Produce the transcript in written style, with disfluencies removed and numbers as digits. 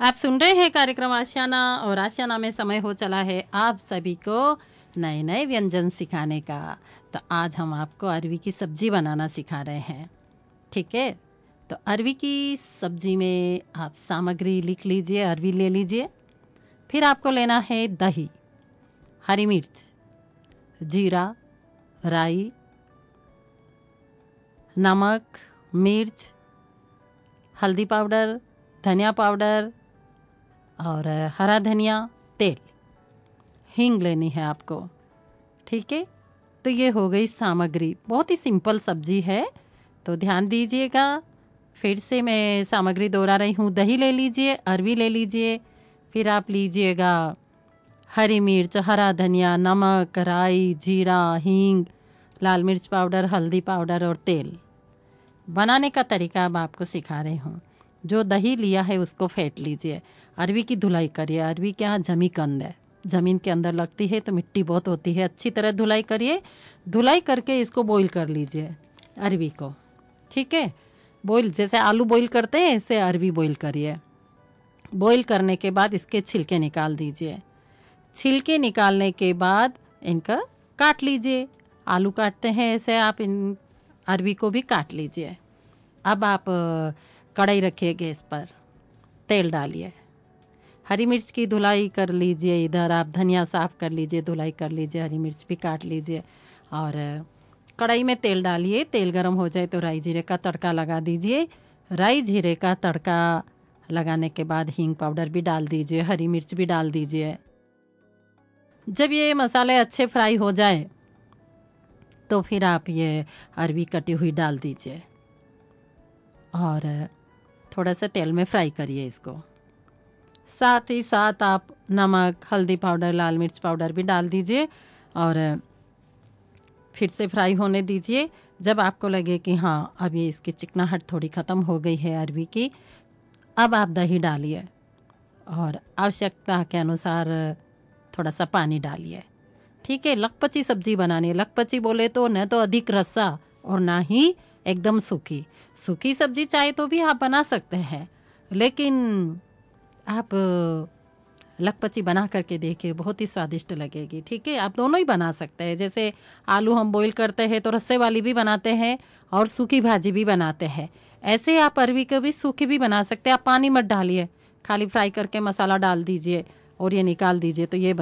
आप सुन रहे हैं कार्यक्रम आशियाना और आशियाना में समय हो चला है आप सभी को नए नए व्यंजन सिखाने का। तो आज हम आपको अरवी की सब्जी बनाना सिखा रहे हैं। ठीक है, तो अरवी की सब्जी में आप सामग्री लिख लीजिए। अरवी ले लीजिए, फिर आपको लेना है दही, हरी मिर्च, जीरा, राई, नमक, मिर्च, हल्दी पाउडर, धनिया पाउडर और हरा धनिया, तेल, हींग लेनी है आपको। ठीक है, तो ये हो गई सामग्री। बहुत ही सिंपल सब्जी है, तो ध्यान दीजिएगा। फिर से मैं सामग्री दोहरा रही हूँ। दही ले लीजिए, अरवी ले लीजिए, फिर आप लीजिएगा हरी मिर्च, हरा धनिया, नमक, राई, जीरा, हींग, लाल मिर्च पाउडर, हल्दी पाउडर और तेल। बनाने का तरीका अब आपको सिखा रही हूँ। जो दही लिया है उसको फेंट लीजिए। अरवी की धुलाई करिए। अरवी के यहाँ जमी कंद है, ज़मीन के अंदर लगती है तो मिट्टी बहुत होती है। अच्छी तरह धुलाई करिए। धुलाई करके इसको बॉईल कर लीजिए अरवी को। ठीक है, बॉईल जैसे आलू बॉईल करते हैं ऐसे अरवी बॉईल करिए। बॉईल करने के बाद इसके छिलके निकाल दीजिए। छिलके निकालने के बाद इनका काट लीजिए। आलू काटते हैं ऐसे आप इन अरवी को भी काट लीजिए। अब आप कढ़ाई रखिए गैस पर, तेल डालिए, हरी मिर्च की धुलाई कर लीजिए। इधर आप धनिया साफ़ कर लीजिए, धुलाई कर लीजिए, हरी मिर्च भी काट लीजिए और कढ़ाई में तेल डालिए। तेल गरम हो जाए तो राई जीरे का तड़का लगा दीजिए। राई जीरे का तड़का लगाने के बाद हींग पाउडर भी डाल दीजिए, हरी मिर्च भी डाल दीजिए। जब ये मसाले अच्छे फ्राई हो जाए तो फिर आप ये अरवी कटी हुई डाल दीजिए और थोड़ा सा तेल में फ्राई करिए इसको। साथ ही साथ आप नमक, हल्दी पाउडर, लाल मिर्च पाउडर भी डाल दीजिए और फिर से फ्राई होने दीजिए। जब आपको लगे कि हाँ अब ये इसकी चिकनाहट थोड़ी ख़त्म हो गई है अरवी की, अब आप दही डालिए और आवश्यकता के अनुसार थोड़ा सा पानी डालिए। ठीक है, लखपची सब्जी बनानी है। लखपची बोले तो न तो अधिक रस्सा और ना ही एकदम सूखी। सूखी सब्जी चाहे तो भी आप बना सकते हैं, लेकिन आप लखपची बना करके देखिए, बहुत ही स्वादिष्ट लगेगी। ठीक है, आप दोनों ही बना सकते हैं। जैसे आलू हम बॉईल करते हैं तो रस्से वाली भी बनाते हैं और सूखी भाजी भी बनाते हैं। ऐसे आप अरवी को भी सूखी भी बना सकते हैं। आप पानी मत डालिए, खाली फ्राई करके मसाला डाल दीजिए और ये निकाल दीजिए तो ये